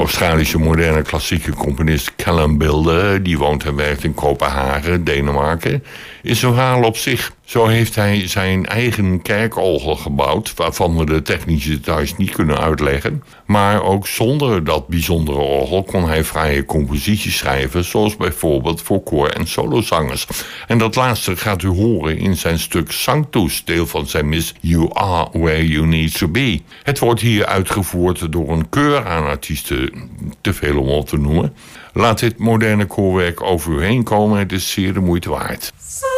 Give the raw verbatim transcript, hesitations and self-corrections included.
Australische moderne klassieke componist Callum Bilder, die woont en werkt in Kopenhagen, Denemarken, is een verhaal op zich. Zo heeft hij zijn eigen kerkorgel gebouwd, waarvan we de technische details niet kunnen uitleggen. Maar ook zonder dat bijzondere orgel kon hij vrije composities schrijven, zoals bijvoorbeeld voor koor- en solozangers. En dat laatste gaat u horen in zijn stuk Sanctus, deel van zijn mis You Are Where You Need To Be. Het wordt hier uitgevoerd door een keur aan artiesten, te veel om op te noemen. Laat dit moderne koorwerk over u heen komen, het is zeer de moeite waard.